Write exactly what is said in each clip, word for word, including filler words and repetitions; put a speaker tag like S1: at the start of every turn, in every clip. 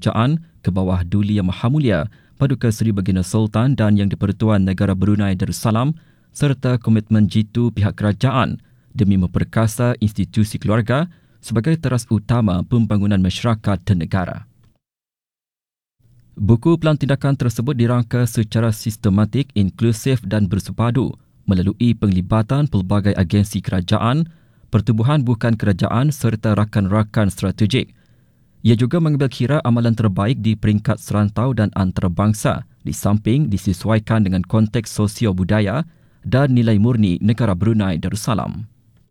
S1: Kerajaan ke bawah Duli Yang Maha Mulia Paduka Seri Baginda Sultan dan Yang di-Pertuan Negara Brunei Darussalam serta komitmen jitu pihak kerajaan demi memperkasa institusi keluarga sebagai teras utama pembangunan masyarakat dan negara. Buku Pelan Tindakan tersebut dirangka secara sistematik, inklusif dan bersepadu melalui penglibatan pelbagai agensi kerajaan, pertubuhan bukan kerajaan serta rakan-rakan strategik. Ia juga mengambil kira amalan terbaik di peringkat serantau dan antarabangsa di samping disesuaikan dengan konteks sosio-budaya dan nilai murni negara Brunei Darussalam.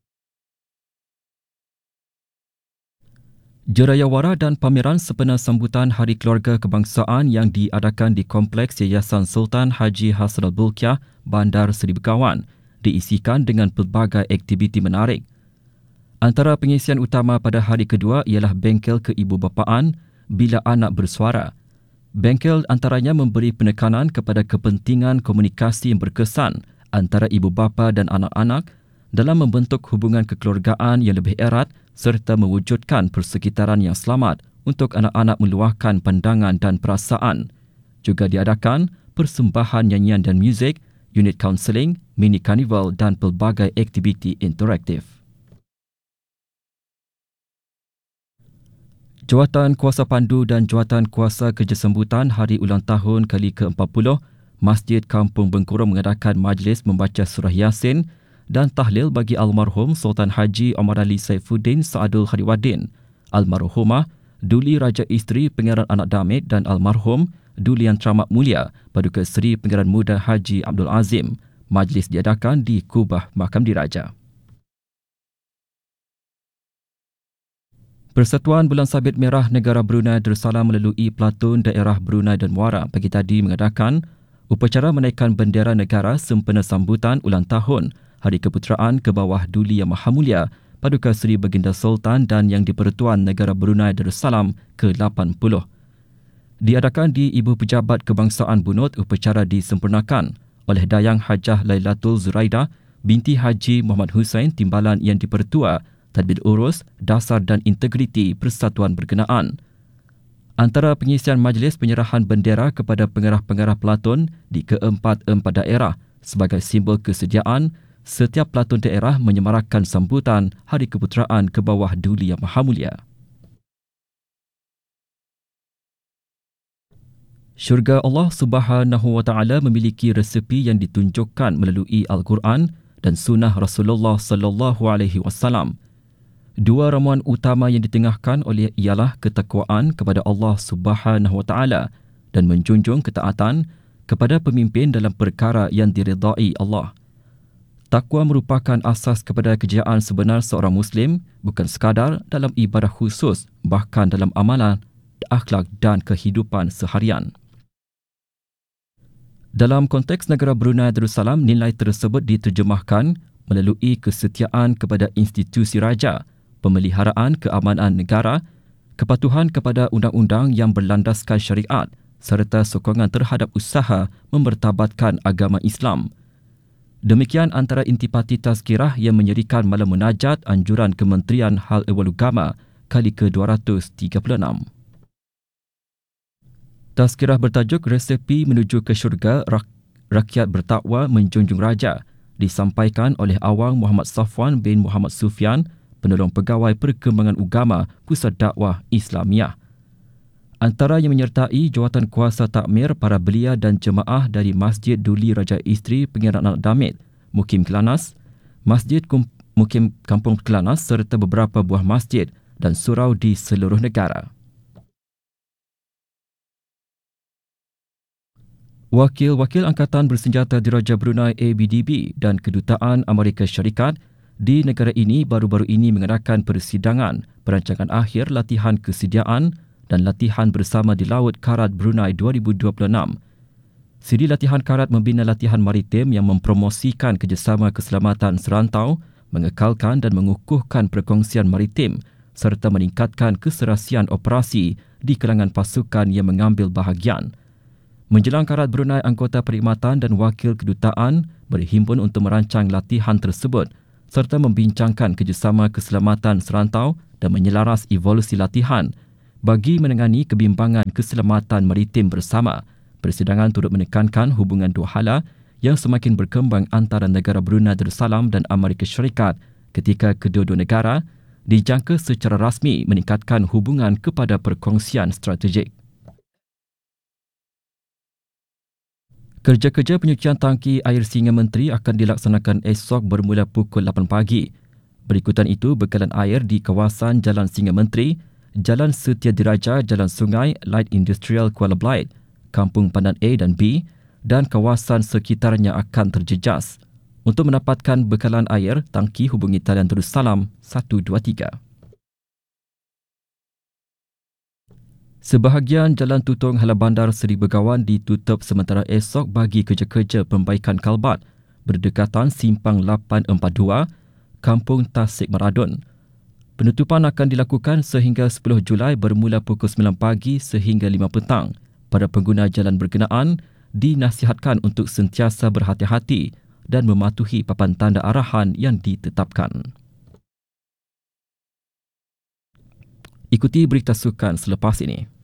S1: Jerayawara dan pameran sempena sambutan Hari Keluarga Kebangsaan yang diadakan di Kompleks Yayasan Sultan Haji Hassanal Bolkiah, Bandar Seri Begawan diisikan dengan pelbagai aktiviti menarik. Antara pengisian utama pada hari kedua ialah bengkel keibubapaan bila anak bersuara. Bengkel antaranya memberi penekanan kepada kepentingan komunikasi yang berkesan antara ibu bapa dan anak-anak dalam membentuk hubungan kekeluargaan yang lebih erat serta mewujudkan persekitaran yang selamat untuk anak-anak meluahkan pandangan dan perasaan. Juga diadakan persembahan nyanyian dan muzik, unit kaunseling, mini karnival dan pelbagai aktiviti interaktif. Jawatan Kuasa Pandu dan Jawatan Kuasa Kerja Sambutan Hari Ulang Tahun kali ke empat puluh, Masjid Kampung Bengkurung mengadakan majlis membaca surah Yasin dan tahlil bagi almarhum Sultan Haji Omar Ali Saifuddin Saadul Khadiwaddin, almarhumah Duli Raja Isteri Pangeran Anak Damit dan almarhum Duli Yang Teramat Mulia Paduka Seri Pangeran Muda Haji Abdul Azim. Majlis diadakan di Kubah Makam Diraja. Persatuan Bulan Sabit Merah Negara Brunei Darussalam melalui Pelatun Daerah Brunei dan Muara pagi tadi mengadakan upacara menaikkan bendera negara sempena sambutan ulang tahun Hari Keputeraan ke bawah Duli Yang Maha Mulia Paduka Seri Baginda Sultan dan Yang di-Pertuan Negara Brunei Darussalam ke lapan puluh. Diadakan di Ibu Pejabat Kebangsaan Bunut, upacara disempurnakan oleh Dayang Hajah Lailatul Zuraidah binti Haji Muhammad Hussein Timbalan Yang di-Pertua Tadbir Urus, Dasar dan Integriti Persatuan berkenaan. Antara pengisian majlis penyerahan bendera kepada pengarah-pengarah pelatun di keempat-empat daerah sebagai simbol kesediaan setiap pelatun daerah menyemarakkan sambutan Hari Keputeraan ke bawah Duli Yang Maha Mulia. Syurga Allah Subhanahu Wa Taala memiliki resepi yang ditunjukkan melalui Al-Quran dan Sunnah Rasulullah Sallallahu Alaihi Wasallam. Dua ramuan utama yang ditengahkan oleh ialah ketakwaan kepada Allah Subhanahu Wa Taala dan menjunjung ketaatan kepada pemimpin dalam perkara yang diridai Allah. Takwa merupakan asas kepada kejayaan sebenar seorang Muslim, bukan sekadar dalam ibadah khusus, bahkan dalam amalan, akhlak dan kehidupan seharian. Dalam konteks negara Brunei Darussalam, nilai tersebut diterjemahkan melalui kesetiaan kepada institusi raja, pemeliharaan keamanan negara, kepatuhan kepada undang-undang yang berlandaskan syariat serta sokongan terhadap usaha memertabatkan agama Islam. Demikian antara intipati tazkirah yang menyerikan malam munajat anjuran Kementerian Hal Ehwal Agama kali ke dua ratus tiga puluh enam. Tazkirah bertajuk Resepi Menuju ke Syurga Rak- Rakyat Bertakwa Menjunjung Raja disampaikan oleh Awang Muhammad Safwan bin Muhammad Sufyan, Penolong Pegawai Perkembangan Agama Pusat Dakwah Islamiah. Antara yang menyertai jawatan kuasa takmir para belia dan jemaah dari Masjid Duli Raja Isteri Pangeran Anak Damit, Mukim Kelanas, Masjid Kum- Mukim Kampung Kelanas serta beberapa buah masjid dan surau di seluruh negara. Wakil-wakil Angkatan Bersenjata Diraja Brunei A B D B dan Kedutaan Amerika Syarikat di negara ini baru-baru ini mengadakan persidangan perancangan akhir latihan kesediaan dan latihan bersama di Laut Karat Brunei dua ribu dua puluh enam. Siri latihan karat membina latihan maritim yang mempromosikan kerjasama keselamatan serantau, mengekalkan dan mengukuhkan perkongsian maritim serta meningkatkan keserasian operasi di kalangan pasukan yang mengambil bahagian. Menjelang Karat Brunei, anggota perkhidmatan dan wakil kedutaan berhimpun untuk merancang latihan tersebut serta membincangkan kerjasama keselamatan serantau dan menyelaras evolusi latihan Bagi menangani kebimbangan keselamatan maritim bersama, persidangan turut menekankan hubungan dua hala yang semakin berkembang antara negara Brunei Darussalam dan Amerika Syarikat ketika kedua-dua negara dijangka secara rasmi meningkatkan hubungan kepada perkongsian strategik. Kerja-kerja penyucian tangki air Singa Menteri akan dilaksanakan esok bermula pukul lapan pagi. Berikutan itu, bekalan air di kawasan Jalan Singa Menteri, Jalan Setia Diraja, Jalan Sungai, Light Industrial Kuala Blight, Kampung Pandan A dan B dan kawasan sekitarnya akan terjejas. Untuk mendapatkan bekalan air, tangki hubungi talian Darussalam satu dua tiga. Sebahagian Jalan Tutong Hala Bandar Seri Begawan ditutup sementara esok bagi kerja-kerja pembaikan kalbat berdekatan Simpang lapan empat dua, Kampung Tasik Maradun. Penutupan akan dilakukan sehingga sepuluh Julai bermula pukul sembilan pagi sehingga lima petang. Para pengguna jalan berkenaan dinasihatkan untuk sentiasa berhati-hati dan mematuhi papan tanda arahan yang ditetapkan. Ikuti berita sukan selepas ini.